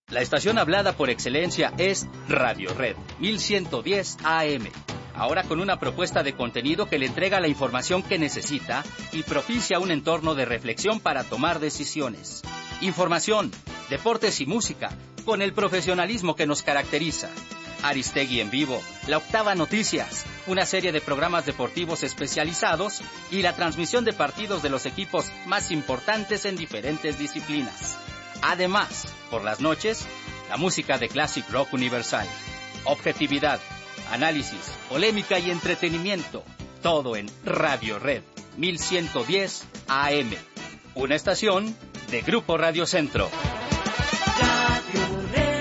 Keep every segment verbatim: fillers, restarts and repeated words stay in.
La estación hablada por excelencia es Radio Red mil ciento diez A M. Ahora con una propuesta de contenido que le entrega la información que necesita y propicia un entorno de reflexión para tomar decisiones. Información, deportes y música, con el profesionalismo que nos caracteriza. Aristegui en vivo, La Octava Noticias, una serie de programas deportivos especializados y la transmisión de partidos de los equipos más importantes en diferentes disciplinas. Además, por las noches, la música de Classic Rock Universal. Objetividad, análisis, polémica y entretenimiento. Todo en Radio Red mil ciento diez A M. Una estación de Grupo Radio Centro. Radio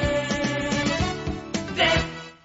Red.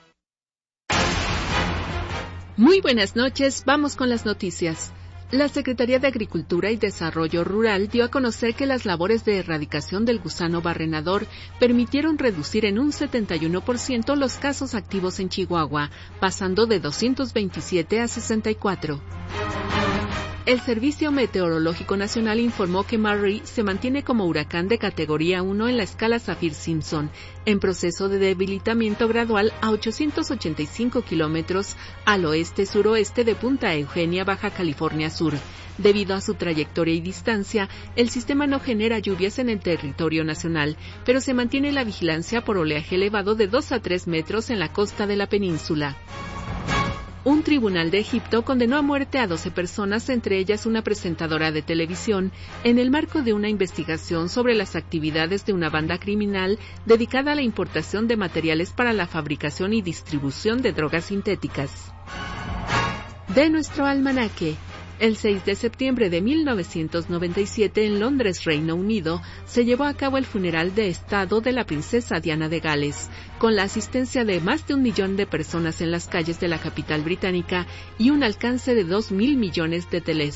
Muy buenas noches, vamos con las noticias. La Secretaría de Agricultura y Desarrollo Rural dio a conocer que las labores de erradicación del gusano barrenador permitieron reducir en un setenta y uno por ciento los casos activos en Chihuahua, pasando de doscientos veintisiete a sesenta y cuatro. El Servicio Meteorológico Nacional informó que Marie se mantiene como huracán de categoría uno en la escala Saffir-Simpson, en proceso de debilitamiento gradual a ochocientos ochenta y cinco kilómetros al oeste-suroeste de Punta Eugenia, Baja California Sur. Debido a su trayectoria y distancia, el sistema no genera lluvias en el territorio nacional, pero se mantiene la vigilancia por oleaje elevado de dos a tres metros en la costa de la península. Un tribunal de Egipto condenó a muerte a doce personas, entre ellas una presentadora de televisión, en el marco de una investigación sobre las actividades de una banda criminal dedicada a la importación de materiales para la fabricación y distribución de drogas sintéticas. De nuestro almanaque. El seis de septiembre de mil novecientos noventa y siete, en Londres, Reino Unido, se llevó a cabo el funeral de Estado de la princesa Diana de Gales, con la asistencia de más de un millón de personas en las calles de la capital británica y un alcance de dos mil millones de teles.